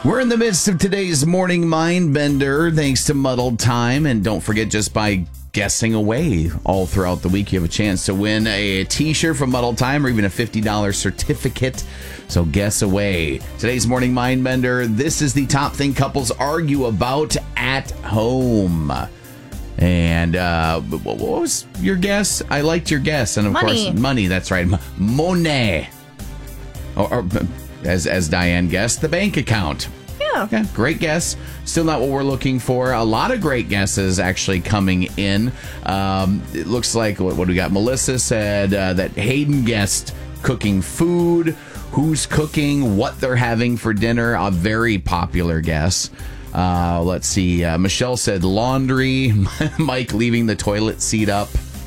We're in the midst of today's morning mind bender, thanks to Muddled Time. And don't forget, just by guessing away all throughout the week, you have a chance to win a t-shirt from Muddled Time or even a $50 certificate. So guess away. Today's morning mind bender, this is the top thing couples argue about at home. And what was your guess? I liked your guess. And of course, money. That's right. Monet. Or as Diane guessed, the bank account. Yeah, great guess. Still not what we're looking for. A lot of great guesses actually coming in. It looks like, what do we got? Melissa said that Hayden guessed cooking food, who's cooking, what they're having for dinner. A very popular guess. Let's see. Michelle said laundry. Mike leaving the toilet seat up.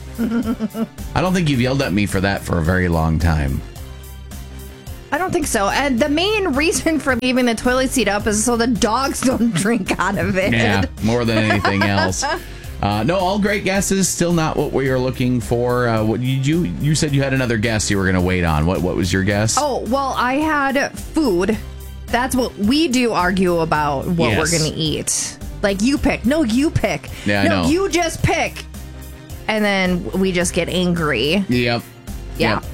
I don't think you've yelled at me for that for a very long time. I don't think so. And the main reason for leaving the toilet seat up is so the dogs don't drink out of it. Yeah, more than anything else. No, all great guesses. Still not what we are looking for. What you said you had another guess you were going to wait on. What was your guess? Oh, well, I had food. That's what we do argue about what we're going to eat. Like, you pick. No, you pick. Yeah, no, you just pick. And then we just get angry. Yep. Yeah. Yep.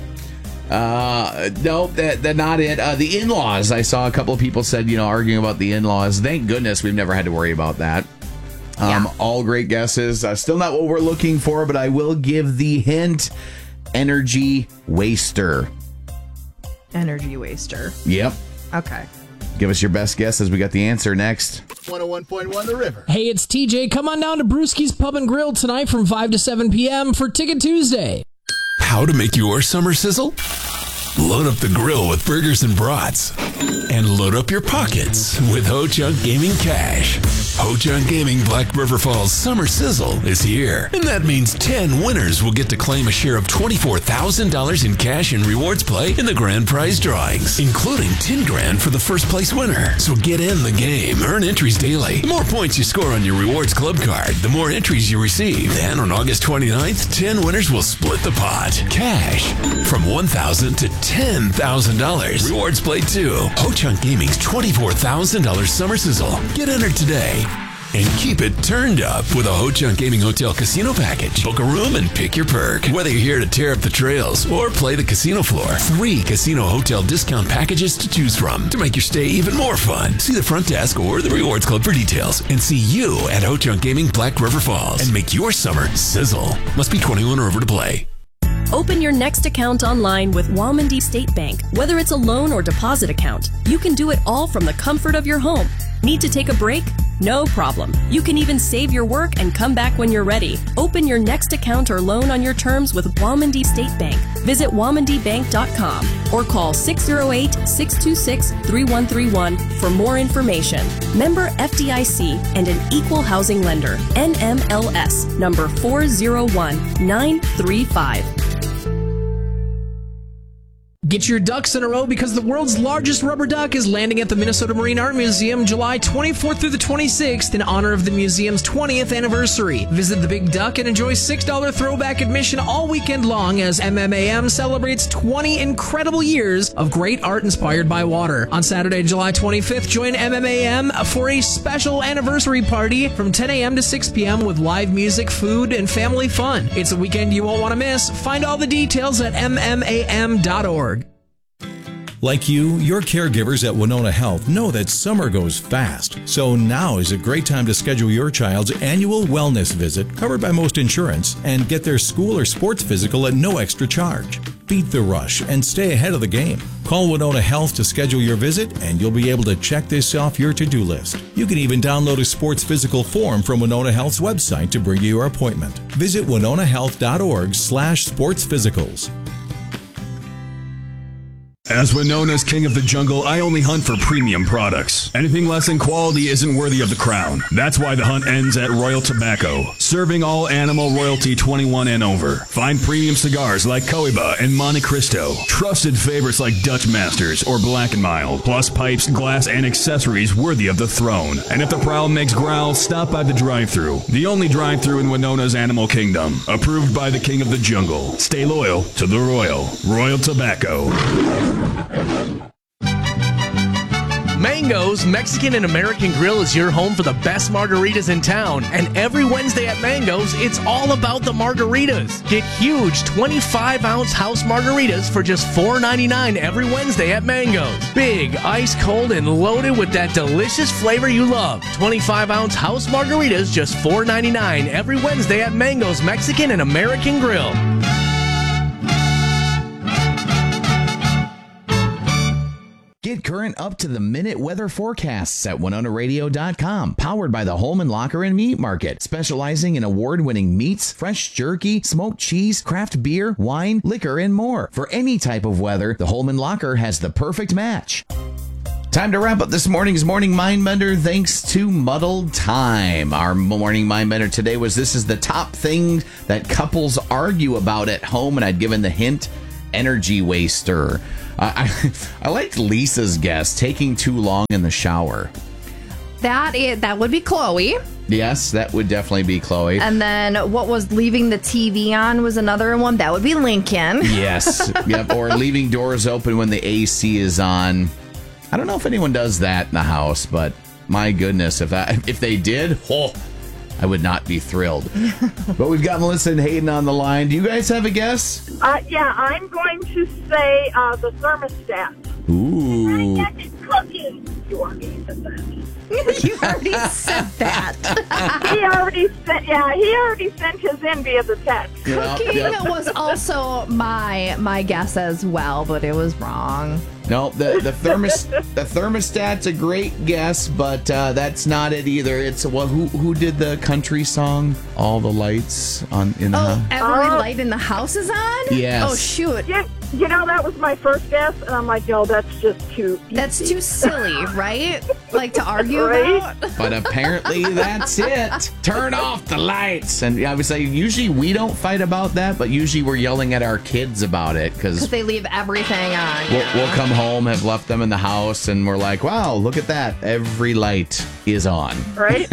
No, that's not it. The in-laws, I saw a couple of people said, arguing about the in-laws. Thank goodness we've never had to worry about that. All great guesses. Still not what we're looking for, but I will give the hint. Energy waster. Energy waster. Yep. Okay. Give us your best guess as we got the answer next. 101.1 The River. Hey, it's TJ. Come on down to Brewski's Pub and Grill tonight from 5 to 7 p.m. for Ticket Tuesday. How to make your summer sizzle? Load up the grill with burgers and brats. And load up your pockets with Ho Chunk Gaming Cash. Ho Chunk Gaming Black River Falls Summer Sizzle is here. And that means 10 winners will get to claim a share of $24,000 in cash and rewards play in the grand prize drawings, including $10,000 for the first place winner. So get in the game. Earn entries daily. The more points you score on your rewards club card, the more entries you receive. Then on August 29th, 10 winners will split the pot. Cash from $1,000 to $10,000. Rewards play too. Ho Chunk Gaming's $24,000 Summer Sizzle. Get entered today. And keep it turned up with a Ho Chunk Gaming Hotel Casino Package. Book a room and pick your perk. Whether you're here to tear up the trails or play the casino floor, 3 casino hotel discount packages to choose from to make your stay even more fun. See the front desk or the Rewards Club for details. And see you at Ho Chunk Gaming Black River Falls. And make your summer sizzle. Must be 21 or over to play. Open your next account online with Walmondie State Bank. Whether it's a loan or deposit account, you can do it all from the comfort of your home. Need to take a break? No problem. You can even save your work and come back when you're ready. Open your next account or loan on your terms with Walmondie State Bank. Visit WalmonDieBank.com or call 608-626-3131 for more information. Member FDIC and an equal housing lender. NMLS number 401935. Get your ducks in a row because the world's largest rubber duck is landing at the Minnesota Marine Art Museum July 24th through the 26th in honor of the museum's 20th anniversary. Visit the Big Duck and enjoy $6 throwback admission all weekend long as MMAM celebrates 20 incredible years of great art inspired by water. On Saturday, July 25th, join MMAM for a special anniversary party from 10 a.m. to 6 p.m. with live music, food, and family fun. It's a weekend you won't want to miss. Find all the details at mmam.org. Like you, your caregivers at Winona Health know that summer goes fast. So now is a great time to schedule your child's annual wellness visit, covered by most insurance, and get their school or sports physical at no extra charge. Beat the rush and stay ahead of the game. Call Winona Health to schedule your visit, and you'll be able to check this off your to-do list. You can even download a sports physical form from Winona Health's website to bring you your appointment. Visit winonahealth.org/sportsphysicals. As Winona's king of the jungle, I only hunt for premium products. Anything less than quality isn't worthy of the crown. That's why the hunt ends at Royal Tobacco, serving all animal royalty 21 and over. Find premium cigars like Cohiba and Monte Cristo, trusted favorites like Dutch Masters or Black & Mild, plus pipes, glass, and accessories worthy of the throne. And if the prowl makes growl, stop by the drive-thru, the only drive-thru in Winona's animal kingdom, approved by the king of the jungle. Stay loyal to the Royal Tobacco. Mango's Mexican and American Grill is your home for the best margaritas in town. And every Wednesday at Mango's, it's all about the margaritas. Get huge 25-ounce house margaritas for just $4.99 every Wednesday at Mango's. Big, ice cold, and loaded with that delicious flavor you love. 25-ounce house margaritas just $4.99 every Wednesday at Mango's Mexican and American Grill. Get current up-to-the-minute weather forecasts at WinonaRadio.com. Powered by the Holman Locker and Meat Market. Specializing in award-winning meats, fresh jerky, smoked cheese, craft beer, wine, liquor, and more. For any type of weather, the Holman Locker has the perfect match. Time to wrap up this morning's Morning Mindbender thanks to Muddled Time. Our Morning Mindbender today was this is the top thing that couples argue about at home, and I'd given the hint, energy waster. I liked Lisa's guess, taking too long in the shower. That would be Chloe. Yes, that would definitely be Chloe. And then what was leaving the TV on was another one. That would be Lincoln. Yes. Yep. Or leaving doors open when the AC is on. I don't know if anyone does that in the house, but my goodness, if they did, I would not be thrilled. But we've got Melissa and Hayden on the line. Do you guys have a guess? Yeah, I'm going to say the thermostat. Ooh. I guess it's cooking. You already said that. You already said that. He already sent his in via the text. Cooking was also my guess as well, but it was wrong. No, the thermostat's a great guess, but that's not it either. It's who did the country song? All the lights in the house. Every light in the house is on? Yes. Oh shoot. Yeah, that was my first guess, and I'm like, no, that's just too easy. That's too silly, right? Like to argue Right? about? But apparently that's it. Turn off the lights. And obviously, usually we don't fight about that, but usually we're yelling at our kids about it because They leave everything on. we'll come home, have left them in the house, and we're like, wow, look at that. Every light is on. Right?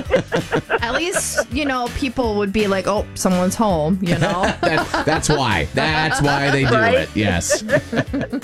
At least, people would be like, oh, someone's home, That's why. That's why they do Right? it. Yes.